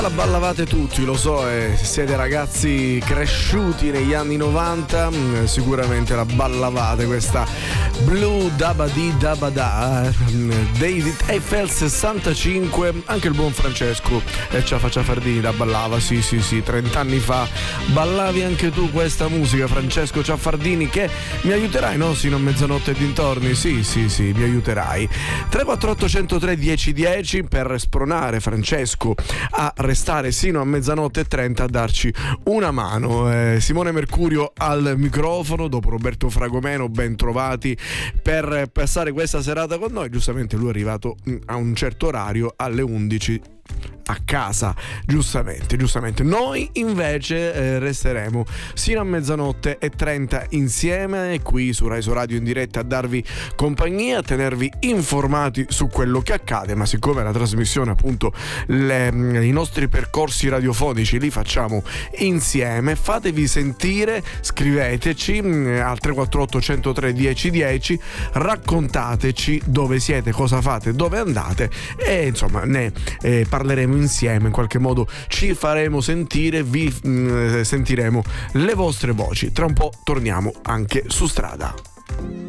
La ballavate tutti, lo so, siete ragazzi cresciuti negli anni 90, sicuramente la ballavate questa Blue Dabadi Dabada. David Eiffel 65, anche il buon Francesco Ciafardini la ballava, sì, 30 anni fa ballavi anche tu questa musica, Francesco Ciafardini, che mi aiuterai, no? Sino a mezzanotte e dintorni, sì, mi aiuterai. 348 103 1010 per spronare Francesco a restare sino a mezzanotte e 30 a darci una mano. Simone Mercurio al microfono, dopo Roberto Fragomeno, ben trovati per passare questa serata con noi. Giustamente lui è arrivato a un certo orario, alle 11 a casa, giustamente. Noi invece resteremo sino a mezzanotte e 30 insieme qui su Rai Radio in diretta a darvi compagnia, a tenervi informati su quello che accade, ma siccome la trasmissione, appunto, i nostri percorsi radiofonici li facciamo insieme, fatevi sentire, scriveteci al 348 103 1010, raccontateci dove siete, cosa fate, dove andate e insomma ne parleremo insieme, in qualche modo ci faremo sentire, vi sentiremo le vostre voci. Tra un po' torniamo anche su strada.